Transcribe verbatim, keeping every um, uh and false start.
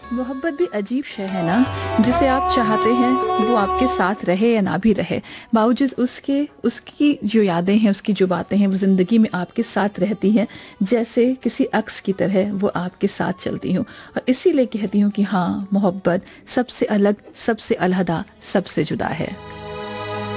मोहब्बत भी अजीब शय है ना, जिसे आप चाहते हैं वो आपके साथ रहे या ना भी रहे, बावजूद उसके उसकी जो यादें हैं, उसकी जो बातें हैं, वो ज़िंदगी में आपके साथ रहती हैं, जैसे किसी अक्स की तरह वो आपके साथ चलती हूँ। और इसीलिए कहती हूँ कि हाँ, मोहब्बत सबसे अलग, सबसे अलहदा, सबसे जुदा है।